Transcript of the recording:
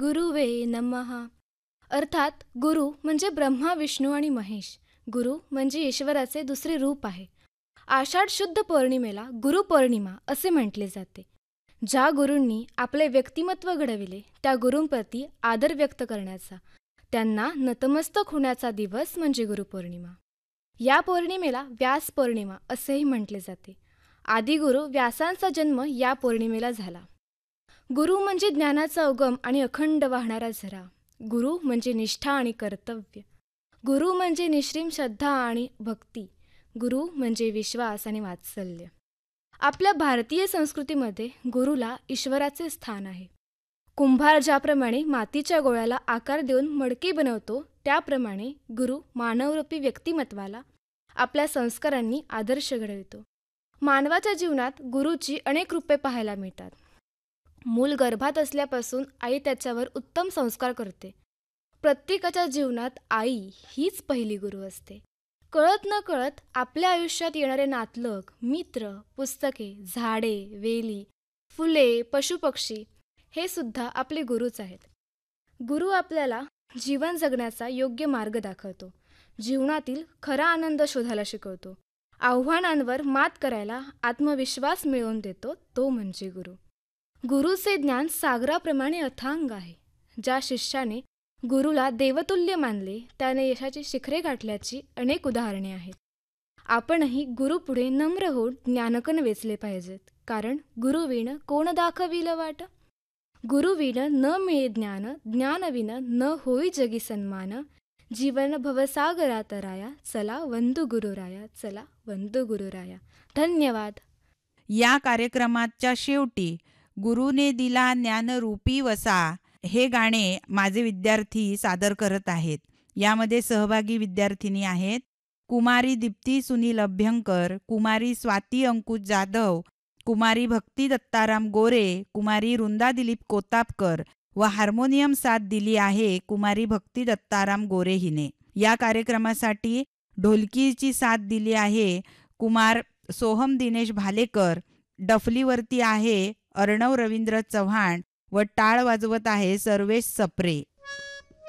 गुरुवे नमः. अर्थात गुरु म्हणजे ब्रह्मा, विष्णू आणि महेश. गुरु म्हणजे ईश्वराचे दुसरे रूप आहे. आषाढ शुद्ध पौर्णिमेला गुरुपौर्णिमा असे म्हटले जाते. ज्या गुरूंनी आपले व्यक्तिमत्व घडविले त्या गुरूंप्रती आदर व्यक्त करण्याचा, त्यांना नतमस्तक होण्याचा दिवस म्हणजे गुरुपौर्णिमा. या पौर्णिमेला व्यास पौर्णिमा असेही म्हटले जाते. आदिगुरु व्यासांचा जन्म या पौर्णिमेला झाला. गुरु म्हणजे ज्ञानाचा उगम आणि अखंड वाहणारा झरा. गुरु म्हणजे निष्ठा आणि कर्तव्य. गुरु म्हणजे निश्रीम श्रद्धा आणि भक्ती. गुरु म्हणजे विश्वास आणि वात्सल्य. आपल्या भारतीय संस्कृतीमध्ये गुरुला ईश्वराचे स्थान आहे. कुंभार ज्याप्रमाणे मातीच्या गोळ्याला आकार देऊन मडकी बनवतो, त्याप्रमाणे गुरु मानवरूपी व्यक्तिमत्वाला आपल्या संस्कारांनी आदर्श घडवितो. मानवाच्या जीवनात गुरुची अनेक रूपे पाहायला मिळतात. मूल गर्भात असल्यापासून आई त्याच्यावर उत्तम संस्कार करते. प्रत्येकाच्या जीवनात आई हीच पहिली गुरु असते. कळत न कळत आपल्या आयुष्यात येणारे नातलग, मित्र, पुस्तके, झाडे, वेली, फुले, पशुपक्षी हे सुद्धा आपले गुरुच आहेत. गुरु आपल्याला जीवन जगण्याचा योग्य मार्ग दाखवतो. जीवनातील खरा आनंद शोधायला शिकवतो. आव्हानांवर मात करायला आत्मविश्वास मिळवून देतो, तो म्हणजे गुरु. गुरुचे ज्ञान सागराप्रमाणे अथांग आहे. ज्या शिष्याने गुरुला देवतुल्य मानले त्याने यशाची शिखरे गाठल्याची अनेक उदाहरणे आहेत. आपणही गुरुपुढे नम्र होऊन ज्ञानकण वेचले पाहिजेत. कारण गुरुविण कोण दाखविल वाट. गुरुविण न मिळे ज्ञान, ज्ञानविण न होई जगी सन्मान. जीवन भवसागरात राया, चला वंदू गुरुराया, चला वंदू गुरुराया. धन्यवाद. या कार्यक्रमाच्या शेवटी गुरुने दिला ज्ञानरूपी वसा हे गाणे माझे विद्यार्थी सादर करत आहेत. यामध्ये सहभागी विद्यार्थिनी आहेत कुमारी दीप्ती सुनील अभ्यंकर, कुमारी स्वाती अंकुश जाधव, कुमारी भक्ती दत्ताराम गोरे, कुमारी वृंदा दिलीप कोतापकर व हार्मोनियम साथ दिली आहे कुमारी भक्ती दत्ताराम गोरे हिने. या कार्यक्रमासाठी ढोलकीची साथ दिली आहे कुमार सोहम दिनेश भालेकर, डफलीवरती आहे अर्णव रवींद्र चव्हाण व टाळ वाजवत आहे सर्वेश सप्रे.